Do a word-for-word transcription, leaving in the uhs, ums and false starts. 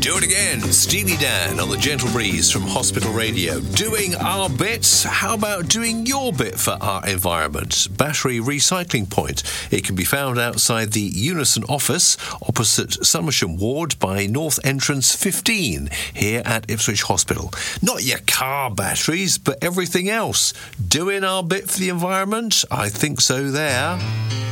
Do it again. Steely Dan on the Gentle Breeze from Hospital Radio. Doing our bits. How about doing your bit for our environment? Battery Recycling Point. It can be found outside the Unison office opposite Somersham Ward by North Entrance fifteen here at Ipswich Hospital. Not your car batteries, but everything else. Doing our bit for the environment? I think so there.